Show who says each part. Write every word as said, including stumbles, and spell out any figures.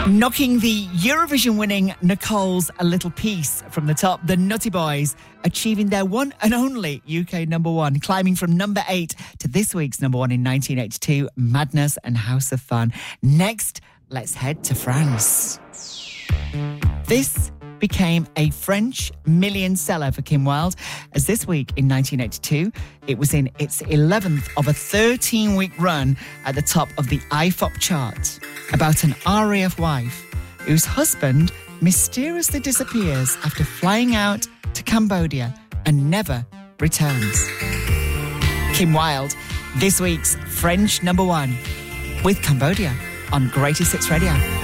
Speaker 1: Knocking the Eurovision-winning Nicole's A Little Piece from the top, the Nutty Boys achieving their one and only U K number one, climbing from number eight to this week's number one in nineteen eighty-two, Madness and House of Fun. Next, let's head to France. This became a French million seller for Kim Wilde, as this week in nineteen eighty-two, it was in its eleventh of a thirteen-week run at the top of the I F O P chart, about an R A F wife whose husband mysteriously disappears after flying out to Cambodia and never returns. Kim Wilde, this week's French number one, with Cambodia on Greatest Hits Radio.